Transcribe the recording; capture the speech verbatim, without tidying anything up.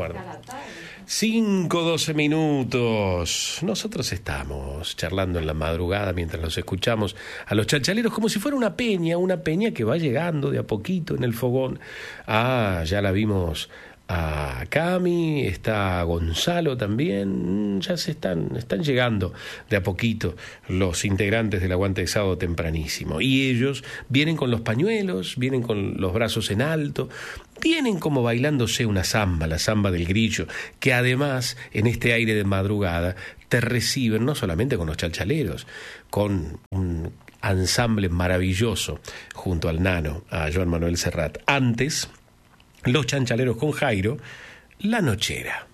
acuerdo. cinco, doce minutos. Nosotros estamos charlando en la madrugada mientras los escuchamos a los chalchaleros como si fuera una peña, una peña que va llegando de a poquito en el fogón. Ah, ya la vimos a Cami, está Gonzalo también, ya se están, están llegando de a poquito los integrantes del Aguante de Sábado tempranísimo. Y ellos vienen con los pañuelos, vienen con los brazos en alto, vienen como bailándose una samba, la samba del grillo, que además en este aire de madrugada te reciben no solamente con los chalchaleros, con un ensamble maravilloso junto al nano, a Joan Manuel Serrat. Antes, los chanchaleros con Jairo, La Nochera.